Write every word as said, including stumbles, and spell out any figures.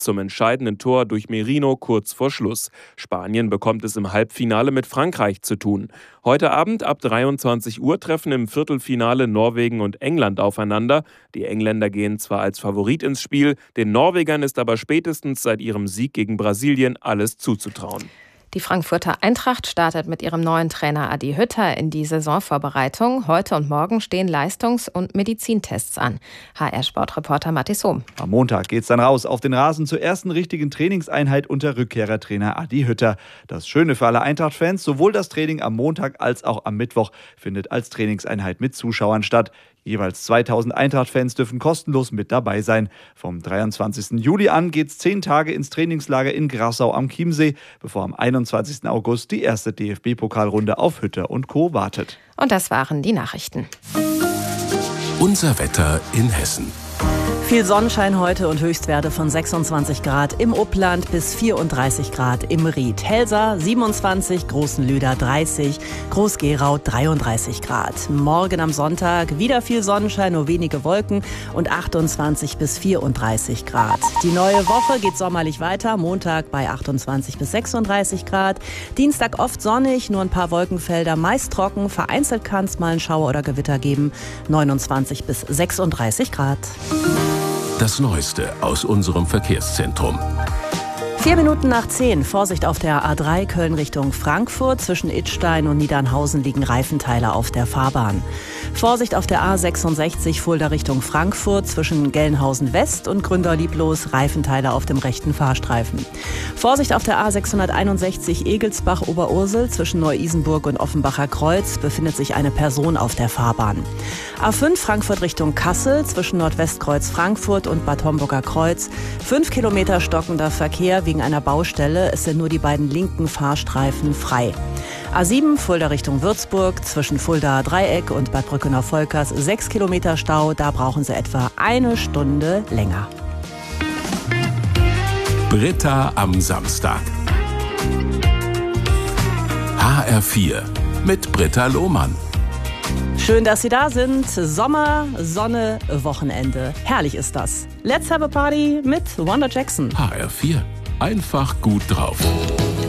zum entscheidenden Tor durch Merino kurz vor Schluss. Spanien bekommt es im Halbfinale mit Frankreich zu tun. Heute Abend ab dreiundzwanzig Uhr treffen im Viertelfinale Norwegen und England aufeinander. Die Engländer gehen zwar als Favorit ins Spiel, den Norwegern ist aber spätestens seit ihrem Sieg gegen Brasilien alles zuzutrauen. Die Frankfurter Eintracht startet mit ihrem neuen Trainer Adi Hütter in die Saisonvorbereitung. Heute und morgen stehen Leistungs- und Medizintests an. H R-Sportreporter Mathis Hohm. Am Montag geht's dann raus auf den Rasen zur ersten richtigen Trainingseinheit unter Rückkehrertrainer Adi Hütter. Das Schöne für alle Eintracht-Fans, sowohl das Training am Montag als auch am Mittwoch findet als Trainingseinheit mit Zuschauern statt. Jeweils zweitausend Eintracht-Fans dürfen kostenlos mit dabei sein. Vom dreiundzwanzigsten Juli an geht's zehn Tage ins Trainingslager in Grassau am Chiemsee, bevor am einundzwanzigsten August die erste D F B-Pokalrunde auf Hütter und Co. wartet. Und das waren die Nachrichten. Unser Wetter in Hessen. Viel Sonnenschein heute und Höchstwerte von sechsundzwanzig Grad im Upland bis vierunddreißig Grad im Ried. Helsa siebenundzwanzig, Großenlüder dreißig, Groß-Gerau dreiunddreißig Grad. Morgen am Sonntag wieder viel Sonnenschein, nur wenige Wolken und achtundzwanzig bis vierunddreißig Grad. Die neue Woche geht sommerlich weiter, Montag bei achtundzwanzig bis sechsunddreißig Grad. Dienstag oft sonnig, nur ein paar Wolkenfelder, meist trocken. Vereinzelt kann es mal einen Schauer oder Gewitter geben, neunundzwanzig bis sechsunddreißig Grad. Das Neueste aus unserem Verkehrszentrum. Vier Minuten nach zehn. Vorsicht auf der A drei Köln Richtung Frankfurt. Zwischen Idstein und Niedernhausen liegen Reifenteile auf der Fahrbahn. Vorsicht auf der A sechsundsechzig Fulda Richtung Frankfurt. Zwischen Gelnhausen West und Gründerlieblos Reifenteile auf dem rechten Fahrstreifen. Vorsicht auf der A sechshunderteinundsechzig Egelsbach Oberursel. Zwischen Neu-Isenburg und Offenbacher Kreuz befindet sich eine Person auf der Fahrbahn. A fünf Frankfurt Richtung Kassel. Zwischen Nordwestkreuz Frankfurt und Bad Homburger Kreuz. Fünf Kilometer stockender Verkehr wegen einer Baustelle. Es sind nur die beiden linken Fahrstreifen frei. A sieben Fulda Richtung Würzburg, zwischen Fulda Dreieck und Bad Brückener-Volkers sechs Kilometer Stau. Da brauchen Sie etwa eine Stunde länger. Britta am Samstag. H R vier mit Britta Lohmann. Schön, dass Sie da sind. Sommer, Sonne, Wochenende. Herrlich ist das. Let's have a party mit Wanda Jackson. H R vier. Einfach gut drauf.